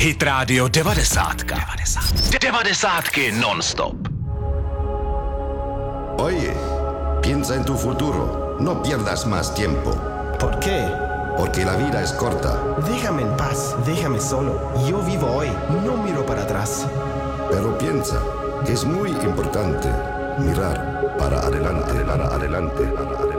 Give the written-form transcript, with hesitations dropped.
Hit Radio 90 non-stop. Oye, piensa en tu futuro. No pierdas más tiempo. ¿Por qué? Porque la vida es corta. Déjame en paz, déjame solo. Yo vivo hoy, no miro para atrás. Pero piensa que es muy importante mirar para adelante, para adelante, para adelante.